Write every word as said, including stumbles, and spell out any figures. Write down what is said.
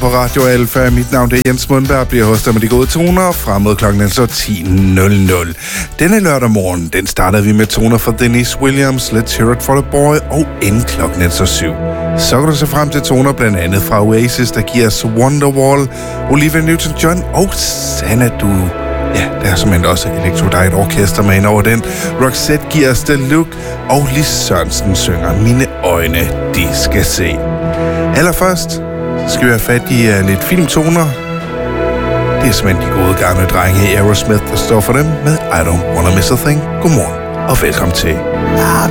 på Radio Alfa. Mit navn er Jens Mundberg, bliver hos dig med de gode toner frem mod klokken så ti nul nul. Denne lørdag morgen, den startede vi med toner fra Denise Williams, Let's Hear It for the Boy, og inden klokken så syv. Så kan du se frem til toner blandt andet fra Oasis, der giver os Wonderwall, Olivia Newton-John og Xanadu. Ja, der er simpelthen også Electro Light Orkester med ind over den. Roxette giver os The Look, og Lis Sørensen synger Mine øjne, de skal se. Allerførst skal vi have fat i uh, lidt filmtoner. Det er simpelthen de gode gamle drenge i Aerosmith, der står for dem med I Don't Wanna Miss a Thing. Godmorgen og velkommen til. I've